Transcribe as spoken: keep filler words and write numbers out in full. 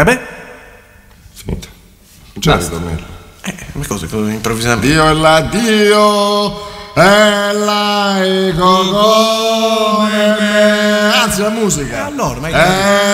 Eh beh? Finita. Non c'è ritornello. Eh, ma cosa, improvvisamente? Dio e la Dio e laico come me. Anzi, la musica. Allora, ma Eh,